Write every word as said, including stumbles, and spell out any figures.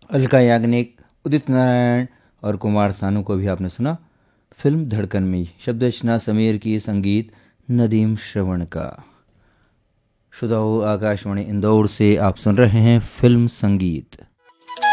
अलका याग्निक, उदित नारायण और कुमार सानू को भी आपने सुना फिल्म धड़कन में। शब्द रचना समीर की, संगीत नदीम श्रवण का। श्रोताओ, आकाशवाणी इंदौर से आप सुन रहे हैं फिल्म संगीत।